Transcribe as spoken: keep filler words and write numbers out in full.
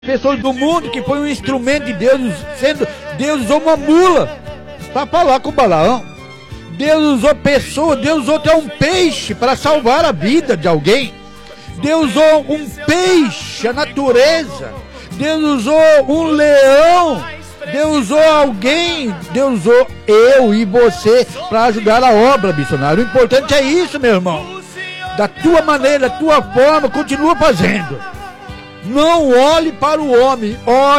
pessoas do mundo que foi um instrumento de Deus, sendo Deus usou uma mula para falar com Balaão. Deus usou pessoas, Deus usou até um peixe para salvar a vida de alguém. Deus usou um peixe, a natureza. Deus usou um leão. Deus usou alguém. Deus usou eu e você para ajudar a obra missionária. O importante é isso, meu irmão. Da tua maneira, da tua forma, continua fazendo. Não olhe para o homem, olhe